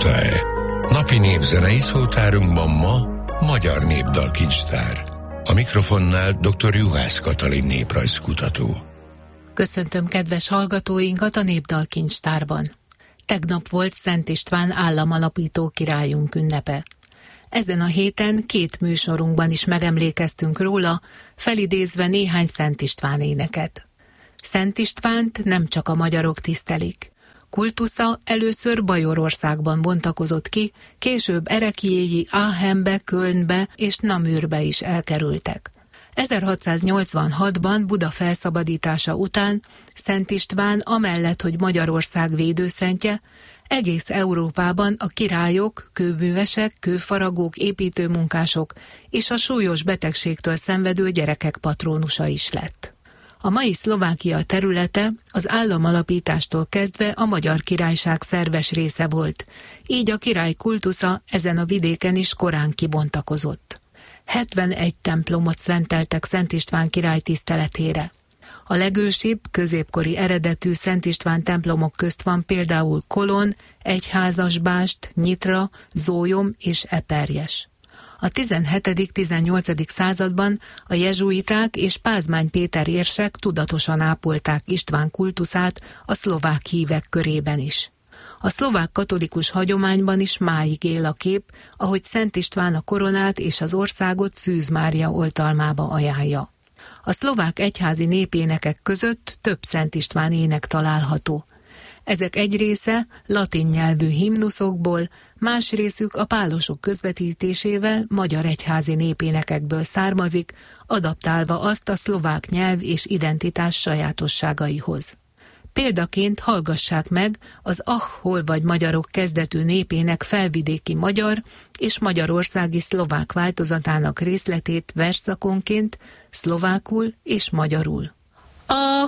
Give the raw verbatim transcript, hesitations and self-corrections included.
hallotta-e? Napi népzenei szótárunkban ma Magyar Népdalkincstár. A mikrofonnál dr. Juhász Katalin néprajzkutató. Köszöntöm kedves hallgatóinkat a Népdalkincstárban. Tegnap volt Szent István államalapító királyunk ünnepe. Ezen a héten két műsorunkban is megemlékeztünk róla, felidézve néhány Szent István éneket. Szent Istvánt nem csak a magyarok tisztelik. Kultusza először Bajorországban bontakozott ki, később Erekjéi, Aachenbe, Kölnbe és Namürbe is elkerültek. ezerhatszáznyolcvanhatban Buda felszabadítása után Szent István amellett, hogy Magyarország védőszentje, egész Európában a királyok, kőművesek, kőfaragók, építőmunkások és a súlyos betegségtől szenvedő gyerekek patrónusa is lett. A mai Szlovákia területe az államalapítástól kezdve a Magyar Királyság szerves része volt, így a király kultusza ezen a vidéken is korán kibontakozott. hetvenegy templomot szenteltek Szent István király tiszteletére. A legősibb, középkori eredetű Szent István templomok közt van például Kolon, Egyházasbást, Nyitra, Zólyom és Eperjes. A tizenhetedik-tizennyolcadik században a jezsuiták és Pázmány Péter érsek tudatosan ápolták István kultuszát a szlovák hívek körében is. A szlovák katolikus hagyományban is máig él a kép, ahogy Szent István a koronát és az országot Szűz Mária oltalmába ajánlja. A szlovák egyházi népénekek között több Szent István ének található. Ezek egy része latin nyelvű himnuszokból, más részük a pálosok közvetítésével magyar egyházi népénekekből származik, adaptálva azt a szlovák nyelv és identitás sajátosságaihoz. Példaként hallgassák meg az Ah, hol vagy magyarok kezdetű népének felvidéki magyar és magyarországi szlovák változatának részletét versszakonként, szlovákul és magyarul. Ah,